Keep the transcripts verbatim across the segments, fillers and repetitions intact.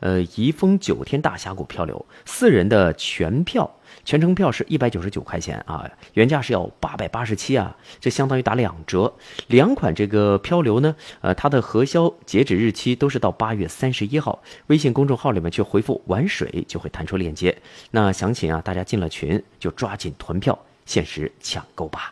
呃，宜丰九天大峡谷漂流，四人的全票。全程票是一百九十九块钱啊，原价是要八百八十七啊，这相当于打两折。两款这个漂流呢，呃，它的核销截止日期都是到八月三十一号。微信公众号里面去回复“玩水”就会弹出链接。那详情啊，大家进了群就抓紧囤票，限时抢购吧。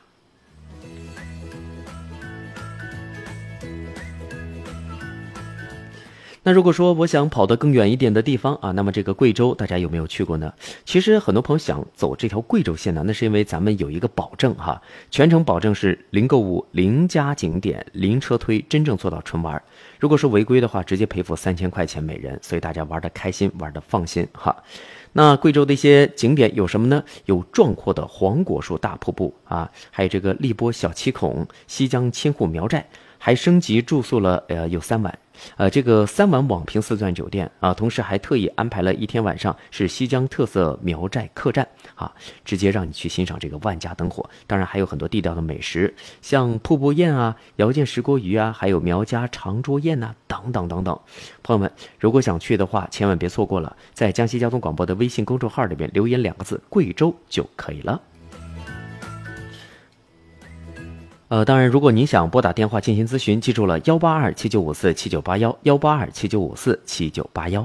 那如果说我想跑得更远一点的地方啊，那么这个贵州大家有没有去过呢？其实很多朋友想走这条贵州线呢，那是因为咱们有一个保证哈，全程保证是零购物、零加景点、零车推，真正做到纯玩。如果是违规的话，直接赔付三千块钱每人，所以大家玩得开心，玩得放心哈。那贵州的一些景点有什么呢？有壮阔的黄果树大瀑布啊，还有这个荔波小七孔、西江千户苗寨，还升级住宿了呃有三晚。呃，这个三晚网评四钻酒店啊，同时还特意安排了一天晚上是西江特色苗寨客栈啊，直接让你去欣赏这个万家灯火。当然还有很多地道的美食，像瀑布宴啊、姚建石锅鱼啊，还有苗家长桌宴呐、啊，等等等等。朋友们，如果想去的话，千万别错过了，在江西交通广播的微信公众号里面留言两个字“贵州”就可以了。呃，当然，如果您想拨打电话进行咨询，记住了幺八二七九五四七九八幺，幺八二七九五四七九八幺。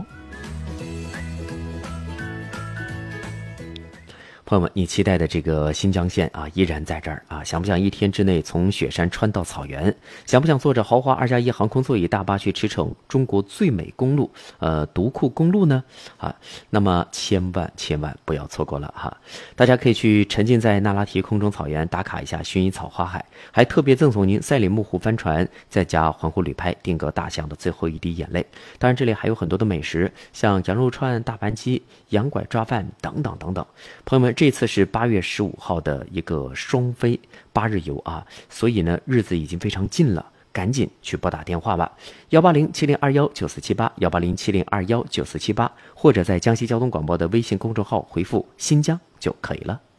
朋友们，你期待的这个新疆线啊，依然在这儿啊！想不想一天之内从雪山穿到草原？想不想坐着豪华二加一航空座椅大巴去驰骋中国最美公路，呃，独库公路呢？啊，那么千万千万不要错过了哈！大家可以去沉浸在那拉提空中草原打卡一下薰衣草花海，还特别赠送您赛里木湖帆船，再加环湖旅拍，定格大象的最后一滴眼泪。当然，这里还有很多的美食，像羊肉串、大盘鸡、羊拐抓饭等等等等。朋友们，这次是八月十五号的一个双飞八日游啊，所以呢日子已经非常近了，赶紧去拨打电话吧，幺八零七零二幺九四七八，幺八零七零二幺九四七八，或者在江西交通广播的微信公众号回复新疆就可以了。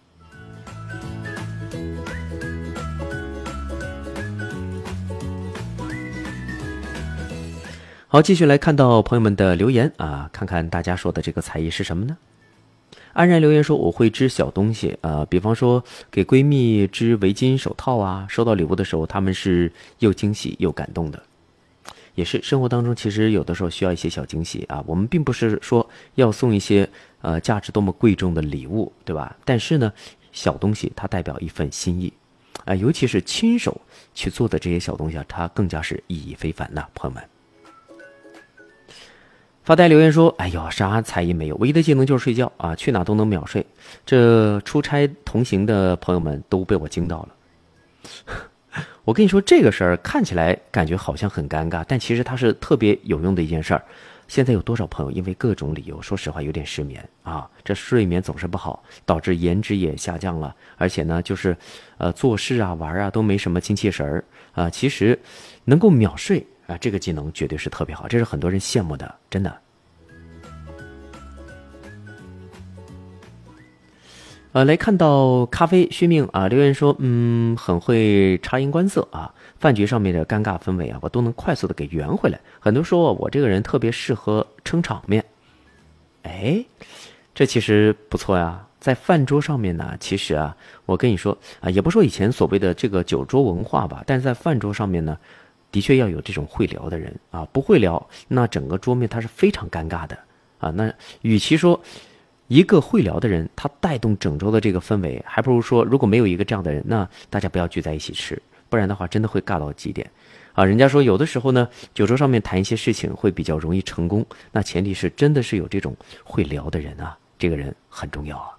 好，继续来看到朋友们的留言啊，看看大家说的这个才艺是什么呢？安然留言说，我会织小东西，呃，比方说给闺蜜织围巾、手套啊，收到礼物的时候，他们是又惊喜又感动的。也是生活当中，其实有的时候需要一些小惊喜啊。我们并不是说要送一些呃价值多么贵重的礼物，对吧？但是呢，小东西它代表一份心意，啊、呃，尤其是亲手去做的这些小东西啊，它更加是意义非凡呐，朋友们。发呆留言说，哎呦，啥才艺没有，唯一的技能就是睡觉啊，去哪都能秒睡。这出差同行的朋友们都被我惊到了。我跟你说，这个事儿看起来感觉好像很尴尬，但其实它是特别有用的一件事儿。现在有多少朋友因为各种理由，说实话有点失眠啊，这睡眠总是不好，导致颜值也下降了，而且呢，就是呃做事啊玩啊都没什么精气神儿啊。其实能够秒睡啊，这个技能绝对是特别好，这是很多人羡慕的，真的。呃，来看到咖啡续命啊，留言说，嗯，很会察言观色啊，饭局上面的尴尬氛围啊，我都能快速的给圆回来。很多说我这个人特别适合撑场面，哎，这其实不错呀。在饭桌上面呢，其实啊，我跟你说啊，也不说以前所谓的这个酒桌文化吧，但是在饭桌上面呢，的确要有这种会聊的人啊，不会聊，那整个桌面它是非常尴尬的啊。那与其说一个会聊的人他带动整周的这个氛围，还不如说如果没有一个这样的人，那大家不要聚在一起吃，不然的话真的会尬到极点啊。人家说有的时候呢，酒桌上面谈一些事情会比较容易成功，那前提是真的是有这种会聊的人啊，这个人很重要啊。